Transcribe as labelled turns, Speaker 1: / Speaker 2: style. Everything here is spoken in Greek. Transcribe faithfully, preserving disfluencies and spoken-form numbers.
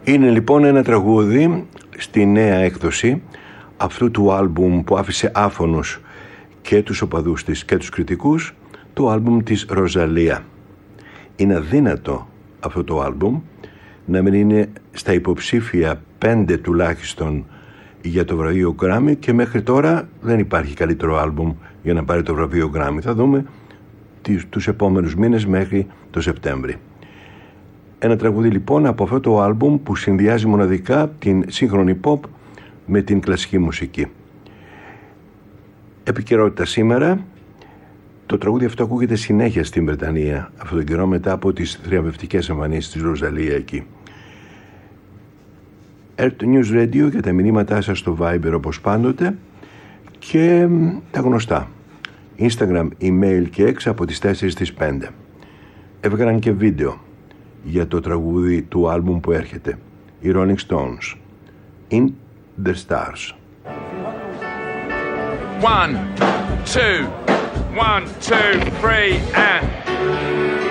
Speaker 1: Είναι λοιπόν ένα τραγούδι στη νέα έκδοση αυτού του άλμπουμ που άφησε άφωνους και τους οπαδούς της και τους κριτικούς, το άλμπουμ της Ροζαλία. Είναι αδύνατο αυτό το άλμπουμ να μην είναι στα υποψήφια πέντε τουλάχιστον για το βραβείο Grammy, και μέχρι τώρα δεν υπάρχει καλύτερο άλμπουμ για να πάρει το βραβείο Grammy. Θα δούμε τους επόμενους μήνες μέχρι το Σεπτέμβρη. Ένα τραγούδι λοιπόν από αυτό το άλμπουμ που συνδυάζει μοναδικά την σύγχρονη pop με την κλασική μουσική. Επικαιρότητα σήμερα. Το τραγούδι αυτό ακούγεται συνέχεια στην Βρετανία αυτόν τον καιρό μετά από τις θριαμβευτικές εμφανίσεις της Ροζαλία εκεί. Earth News Radio για τα μηνύματά σας στο Viber όπως πάντοτε, και τα γνωστά Instagram, email και X από τις τέσσερις στις πέντε. Έβγαλαν και βίντεο για το τραγούδι του άλμπουμ που έρχεται, οι Rolling Stones, In the Stars.
Speaker 2: One, two, one, two, three, and